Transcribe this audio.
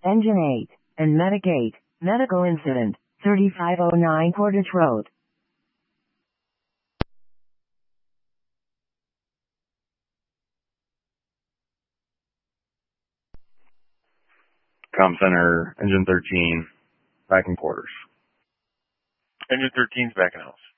Engine 8, and Medic 8, medical incident, 3509 Portage Road. Comm Center, Engine 13, back in quarters. Engine 13's back in house.